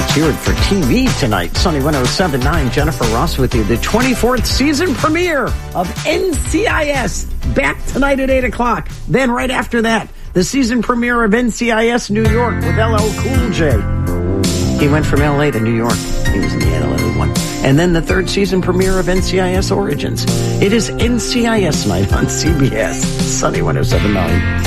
Let's hear it for TV tonight. Sunny 107.9, Jennifer Ross with you. The 24th season premiere of NCIS. Back tonight at 8 o'clock. Then right after that, the season premiere of NCIS New York with LL Cool J. He went from LA to New York. He was in the LA one. And then the third season premiere of NCIS Origins. It is NCIS night on CBS. Sunny 107.9.